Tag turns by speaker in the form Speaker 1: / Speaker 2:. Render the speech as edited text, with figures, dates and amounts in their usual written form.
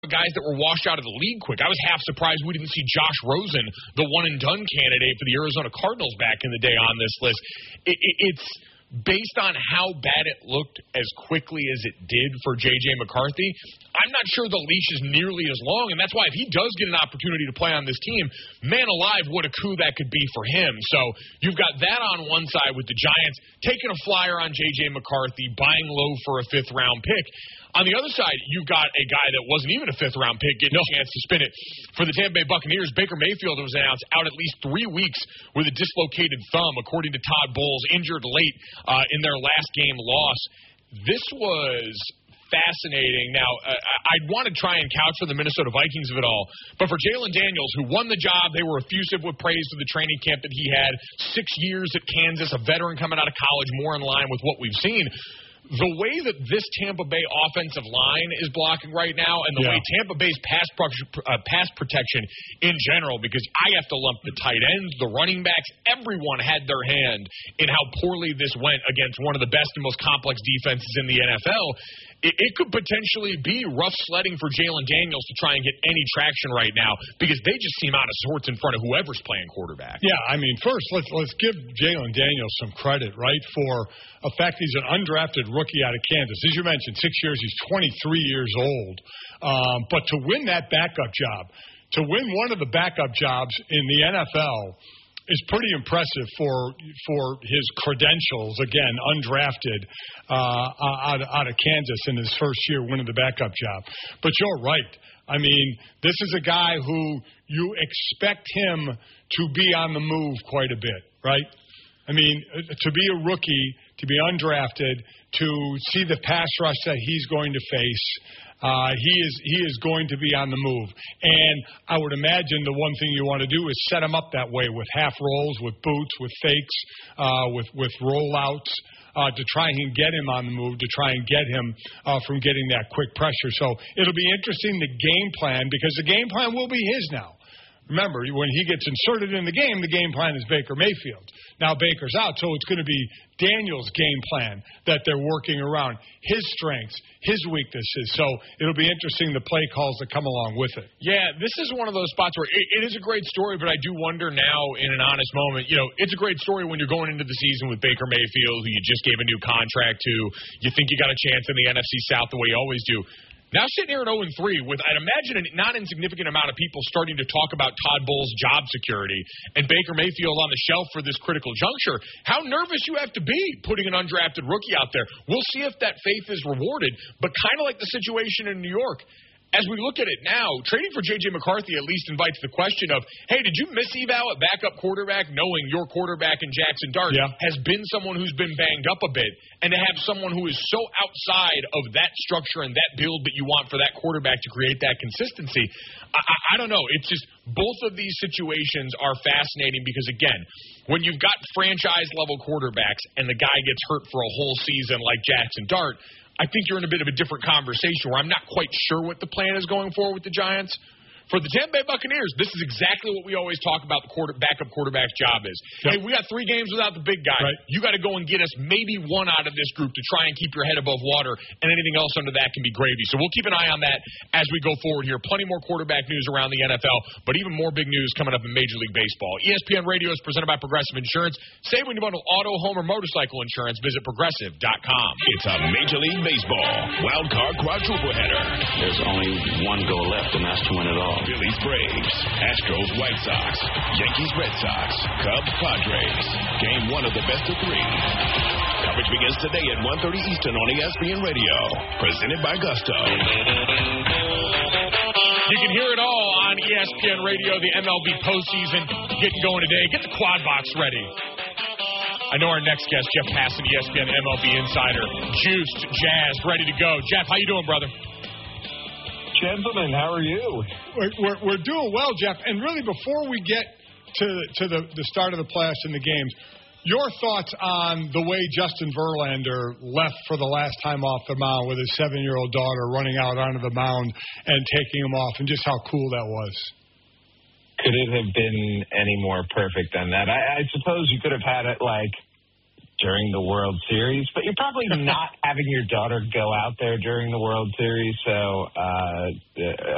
Speaker 1: guys that were washed out of the league quick. I was half surprised we didn't see Josh Rosen, the one-and-done candidate for the Arizona Cardinals back in the day on this list. It's based on how bad it looked as quickly as it did for J.J. McCarthy. I'm not sure the leash is nearly as long, and that's why if he does get an opportunity to play on this team, man alive, what a coup that could be for him. So you've got that on one side with the Giants taking a flyer on J.J. McCarthy, buying low for a fifth-round pick. On the other side, you've got a guy that wasn't even a fifth-round pick getting a chance to spin it. For the Tampa Bay Buccaneers, Baker Mayfield was announced out at least 3 weeks with a dislocated thumb, according to Todd Bowles, injured late in their last game loss. This was fascinating. Now, I'd want to try and couch for the Minnesota Vikings of it all, but for Jalen Daniels, who won the job, they were effusive with praise for the training camp that he had. 6 years at Kansas, a veteran coming out of college, more in line with what we've seen. The way that this Tampa Bay offensive line is blocking right now, and the way Tampa Bay's pass protection in general, because I have to lump the tight ends, the running backs, everyone had their hand in how poorly this went against one of the best and most complex defenses in the NFL. It could potentially be rough sledding for Jalen Daniels to try and get any traction right now because they just seem out of sorts in front of whoever's playing quarterback.
Speaker 2: Yeah, I mean, first, let's give Jalen Daniels some credit, right, for a fact he's an undrafted rookie out of Kansas. As you mentioned, 6 years, he's 23 years old. But to win that backup job, to win one of the backup jobs in the NFL is pretty impressive for his credentials, again, undrafted out of Kansas in his first year winning the backup job. But you're right. I mean, this is a guy who you expect him to be on the move quite a bit, right? I mean, to be a rookie, to be undrafted, to see the pass rush that he's going to face, he is going to be on the move. And I would imagine the one thing you want to do is set him up that way with half rolls, with boots, with fakes, with rollouts to try and get him on the move, to try and get him from getting that quick pressure. So it'll be interesting, the game plan, because the game plan will be his now. Remember, when he gets inserted in the game plan is Baker Mayfield. Now Baker's out, so it's going to be Daniels' game plan that they're working around, his strengths, his weaknesses. So it'll be interesting, the play calls that come along with it.
Speaker 1: Yeah, this is one of those spots where it is a great story, but I do wonder now, in an honest moment, it's a great story when you're going into the season with Baker Mayfield, who you just gave a new contract to. You think you got a chance in the NFC South the way you always do. Now sitting here at 0-3 with, I'd imagine, a not insignificant amount of people starting to talk about Todd Bowles' job security and Baker Mayfield on the shelf for this critical juncture, how nervous you have to be putting an undrafted rookie out there. We'll see if that faith is rewarded, but kind of like the situation in New York. As we look at it now, trading for J.J. McCarthy at least invites the question of, hey, did you miss eval at backup quarterback, knowing your quarterback in Jackson Dart has been someone who's been banged up a bit, and to have someone who is so outside of that structure and that build that you want for that quarterback to create that consistency, I don't know. It's just both of these situations are fascinating because, again, when you've got franchise-level quarterbacks and the guy gets hurt for a whole season like Jackson Dart, I think you're in a bit of a different conversation where I'm not quite sure what the plan is going forward with the Giants. For the Tampa Bay Buccaneers, this is exactly what we always talk about the backup quarterback's job is. Hey, we got 3 games without the big guy. Right. You got to go and get us maybe one out of this group to try and keep your head above water, and anything else under that can be gravy. So we'll keep an eye on that as we go forward here. Plenty more quarterback news around the NFL, but even more big news coming up in Major League Baseball. ESPN Radio is presented by Progressive Insurance. Save when you bundle auto, home, or motorcycle insurance. Visit Progressive.com.
Speaker 3: It's a Major League Baseball wild card quadruple header.
Speaker 4: There's only one goal left, and that's to win it all.
Speaker 3: Phillies, Braves, Astros, White Sox, Yankees, Red Sox, Cubs, Padres. Game 1 of the best of 3. Coverage begins today at 1:30 Eastern on ESPN Radio. Presented by Gusto.
Speaker 1: You can hear it all on ESPN Radio, the MLB postseason getting going today. Get the quad box ready. I know our next guest, Jeff Passan, ESPN MLB insider, juiced, jazzed, ready to go. Jeff, how you doing, brother?
Speaker 5: Gentlemen, how are you?
Speaker 2: We're doing well, Jeff. And really, before we get to the start of the playoffs and the games, your thoughts on the way Justin Verlander left for the last time off the mound with his 7-year-old daughter running out onto the mound and taking him off, and just how cool that was.
Speaker 5: Could it have been any more perfect than that? I suppose you could have had it like during the World Series, but you're probably not having your daughter go out there during the World Series, so